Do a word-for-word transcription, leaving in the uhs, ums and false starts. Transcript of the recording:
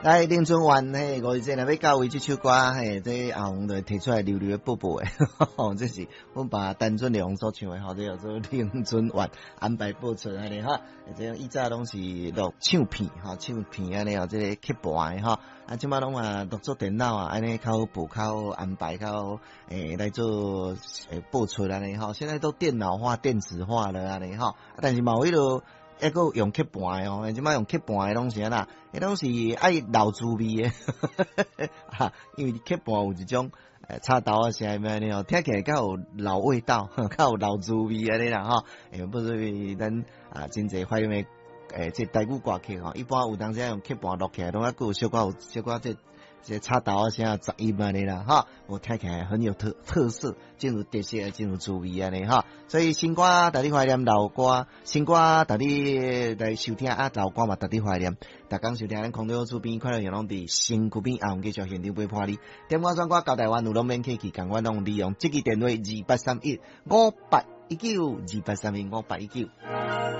来林春元嘿，五二节若要教为这首歌嘿，这阿红就提出来溜溜的步步的，这是阮爸陈俊良所唱的，吼，这叫做林春元安排播出安尼哈。这样以前拢是录唱片，吼，唱片安尼哦，这个刻盘的吼，啊，即摆拢啊录做电脑啊，安尼较好补，较好安排，较好诶来做诶播出安尼吼。现在都电脑化、电子化了安尼吼，但是嘛有迄落。抑个用刻盘的哦，即摆用刻盘的拢是安啦，迄拢是爱老滋味的，哈，因为刻盘有一种诶插刀啊啥物安尼哦，听起来较有老味道，较有老滋味安尼啦吼。诶，不是咱啊真侪怀念的诶，即台语歌曲吼，一般有当时用刻盘录起来，拢啊有小可有小可即。这插刀啊，啥杂音安尼啦，哈，我听起来很有特特色，进入特色，进入滋味安尼哈。所以新歌逐日怀念老歌，新歌逐日来收听啊，老歌嘛逐日怀念。逐工收听咱空中主编快乐永隆伫新区边红继续现场陪伴你。点歌选歌到台湾有拢免客气，共阮拢利用即支电话二八三一五八一九二八三一五八一九。